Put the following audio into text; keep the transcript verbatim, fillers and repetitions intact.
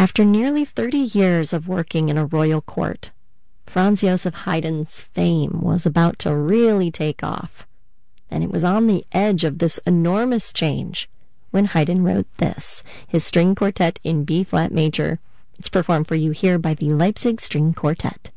After nearly thirty years of working in a royal court, Franz Joseph Haydn's fame was about to really take off, and it was on the edge of this enormous change when Haydn wrote this, his string quartet in B-flat major. It's performed for you here by the Leipzig String Quartet.